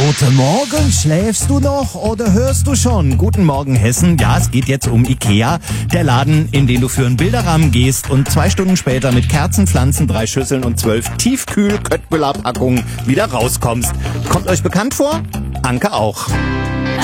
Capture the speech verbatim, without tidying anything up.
Guten Morgen, schläfst du noch oder hörst du schon? Guten Morgen, Hessen. Ja, es geht jetzt um Ikea, der Laden, in den du für einen Bilderrahmen gehst und zwei Stunden später mit Kerzen, Pflanzen, drei Schüsseln und zwölf Tiefkühl-Köttbullar-Packungen wieder rauskommst. Kommt euch bekannt vor? Anke auch.